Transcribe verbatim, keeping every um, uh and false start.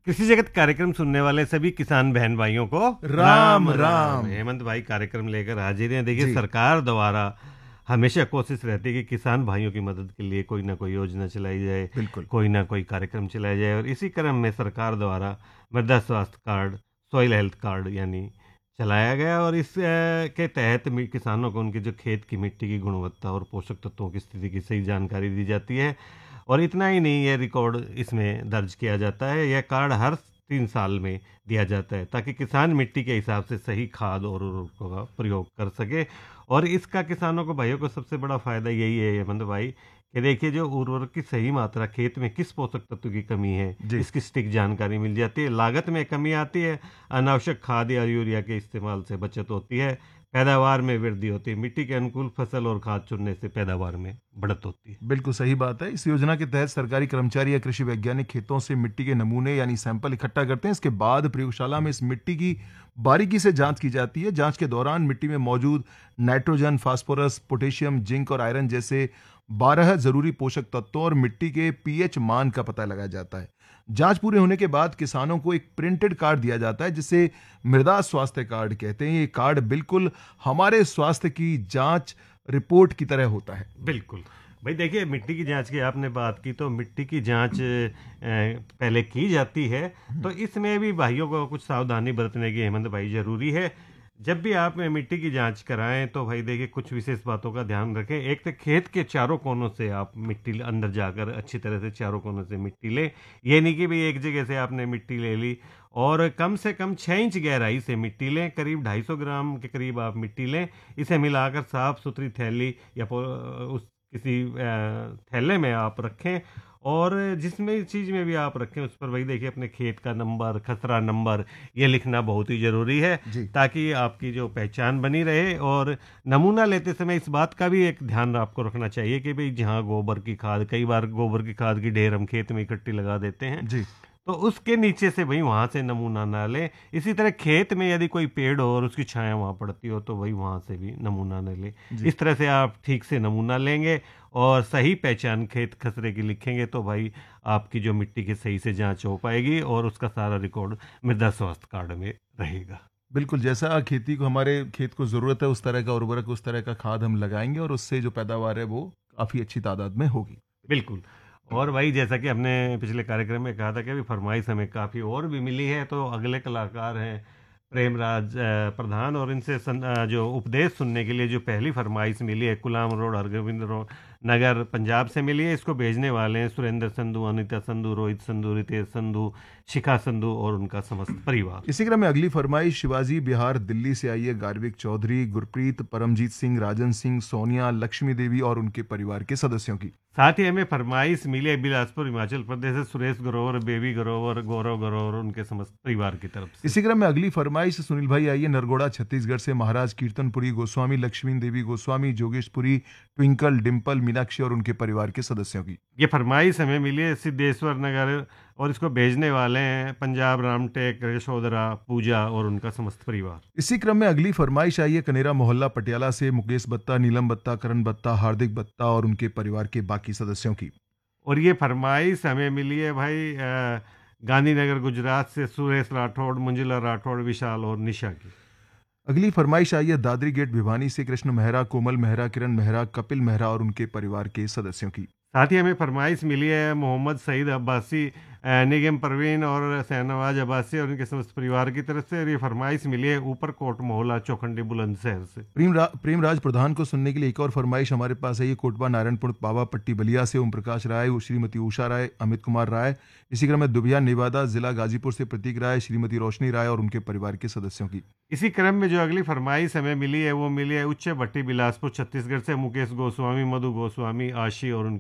कृषि जगत कार्यक्रम सुनने वाले सभी किसान बहन भाइयों को राम राम। हेमंत भाई कार्यक्रम लेकर हाजिर हैं। देखिए, जी सरकार द्वारा हमेशा कोशिश रहती है कि किसान भाइयों की मदद के लिए कोई ना कोई योजना चलाई जाए, बिल्कुल। कोई ना कोई कार्यक्रम चलाया जाए। और इसी क्रम में सरकार द्वारा मृदा स्वास्थ्य कार्ड, सॉइल हेल्थ कार्ड यानी चलाया गया। और इस अ, के तहत मि- किसानों को उनके जो खेत की मिट्टी की गुणवत्ता और पोषक तत्वों की स्थिति की सही जानकारी दी जाती है। और इतना ही नहीं, यह रिकॉर्ड इसमें दर्ज किया जाता है। यह कार्ड हर तीन साल में दिया जाता है ताकि किसान मिट्टी के हिसाब से सही खाद और उर्वरकों का प्रयोग कर सके। और इसका किसानों को भाइयों को सबसे बड़ा फायदा यही है हेमंत भाई कि देखिए, जो उर्वरक की सही मात्रा, खेत में किस पोषक तत्व की कमी है, जी इसकी सटीक जानकारी मिल जाती है। लागत में कमी आती है, अनावश्यक खाद या यूरिया के इस्तेमाल से बचत होती है, पैदावार में वृद्धि होती है, मिट्टी के अनुकूल फसल और खाद चुनने से पैदावार में बढ़त होती है। बिल्कुल सही बात है। इस योजना के तहत सरकारी कर्मचारी या कृषि वैज्ञानिक खेतों से मिट्टी के नमूने यानी सैंपल इकट्ठा करते हैं। इसके बाद प्रयोगशाला में इस मिट्टी की बारीकी से जांच की जाती है। जांच के दौरान मिट्टी में मौजूद नाइट्रोजन, फास्फोरस, पोटेशियम, जिंक और आयरन जैसे बारह जरूरी पोषक तत्वों और मिट्टी के पीएच मान का पता लगाया जाता है। जांच पूरे होने के बाद किसानों को एक प्रिंटेड कार्ड दिया जाता है जिसे मृदा स्वास्थ्य कार्ड कहते हैं। ये कार्ड बिल्कुल हमारे स्वास्थ्य की जांच रिपोर्ट की तरह होता है। बिल्कुल भाई। देखिए, मिट्टी की जांच की आपने बात की, तो मिट्टी की जांच अ, पहले की जाती है। तो इसमें भी भाइयों को कुछ सावधानी बरतने की हेमंत भाई जरूरी है। जब भी आप मिट्टी की जांच कराएं तो भाई देखिए, कुछ विशेष बातों का ध्यान रखें। एक तो खेत के चारों कोनों से आप मिट्टी अंदर जाकर अच्छी तरह से चारों कोनों से मिट्टी लें। ये नहीं कि भाई एक जगह से आपने मिट्टी ले ली। और कम से कम छः इंच गहराई से मिट्टी लें, करीब ढाई सौ ग्राम के करीब आप मिट्टी लें। इसे मिलाकर साफ सुथरी थैली या पो- उस किसी अ, थैले में आप रखें। और जिसमें चीज़ में भी आप रखें, उस पर वही देखिए, अपने खेत का नंबर, खसरा नंबर, ये लिखना बहुत ही ज़रूरी है जी ताकि आपकी जो पहचान बनी रहे। और नमूना लेते समय इस बात का भी एक ध्यान आपको रखना चाहिए कि भाई जहाँ गोबर की खाद, कई बार गोबर की खाद की ढेर हम खेत में इकट्ठी लगा देते हैं, जी तो उसके नीचे से भाई वहां से नमूना ना लें। इसी तरह खेत में यदि कोई पेड़ हो और उसकी छाया वहां पड़ती हो तो भाई वहां से भी नमूना न लें। जी इस तरह से आप ठीक से नमूना लेंगे और सही पहचान खेत खसरे की लिखेंगे तो भाई आपकी जो मिट्टी की सही से जांच हो पाएगी और उसका सारा रिकॉर्ड मृदा स्वास्थ्य कार्ड में रहेगा। बिल्कुल। जैसा खेती को, हमारे खेत को जरूरत है, उस तरह का उर्वरक, उस तरह का खाद हम लगाएंगे और उससे जो पैदावार है वो काफी अच्छी तादाद में होगी। बिल्कुल। और वही जैसा कि हमने पिछले कार्यक्रम में कहा था कि अभी फरमाइश हमें काफ़ी और भी मिली है, तो अगले कलाकार हैं प्रेमराज अ, प्रधान। और इनसे सन, अ, जो उपदेश सुनने के लिए जो पहली फरमाइश मिली है, गुलाम रोड, हरगोविंद रोड, नगर, पंजाब से मिली है। इसको भेजने वाले हैं सुरेंद्र संधू, अनिता संधू, रोहित संधू, रितेश संधू, शिखा संधू और उनका समस्त परिवार। इसी क्रम में अगली फरमाइश शिवाजी बिहार दिल्ली से आई है। गार्विक चौधरी, गुरप्रीत, परमजीत सिंह, राजन सिंह, सोनिया, लक्ष्मी देवी और उनके परिवार के सदस्यों की। साथ ही हमें फरमाइश मिली है बिलासपुर हिमाचल प्रदेश से सुरेश ग्रोवर, बेबी ग्रोवर, गौरव ग्रोवर, उनके समस्त परिवार की तरफ से। इसी क्रम में अगली फरमाइश सुनील भाई आई है नरगोड़ा छत्तीसगढ़ से। महाराज कीर्तनपुरी गोस्वामी, लक्ष्मी देवी गोस्वामी, जोगेशपुरी, ट्विंकल, डिम्पल, मीनाक्षी और उनके परिवार के सदस्यों की। ये फरमाइश हमें मिली है सिद्धेश्वर नगर और इसको भेजने वाले हैं पंजाब रामटेक, यशोधरा, पूजा और उनका समस्त परिवार। इसी क्रम में अगली फरमाइश आई है कनेरा मोहल्ला पटियाला से। मुकेश बत्ता, नीलम बत्ता, करण बत्ता, हार्दिक बत्ता और उनके परिवार के बाकी सदस्यों की। और ये फरमाइश हमें मिली है भाई अ, गांधीनगर गुजरात से सुरेश राठौड़, मंजुला राठौड़, विशाल और निशा की। अगली फरमाइश आई है दादरी गेट भिवानी से। कृष्ण मेहरा, कोमल मेहरा, किरण मेहरा, कपिल मेहरा और उनके परिवार के सदस्यों की। साथ ही हमें फरमाइश मिली है मोहम्मद सईद अब्बासी, अ, निगम परवीन और शहनवाज अब्बासी और उनके समस्त परिवार की तरफ से। और ये फरमाइश मिली है ऊपर कोट मोहल्ला, चौखंडी, बुलंदशहर से। प्रेम रा, प्रेमराज प्रधान को सुनने के लिए एक और फरमाइश हमारे पास है। ये कोटबा नारायणपुर पावा पट्टी बलिया से ओम प्रकाश राय, श्रीमती उषा राय, अमित कुमार राय। इसी क्रम में दुबिया नेवादा जिला गाजीपुर से प्रतीक राय, श्रीमती रोशनी राय और उनके परिवार के सदस्यों की। इसी क्रम में जो अगली फरमाइश हमें मिली है वो मिली है उच्च भट्टी बिलासपुर छत्तीसगढ़ से। मुकेश गोस्वामी, मधु गोस्वामी, आशी और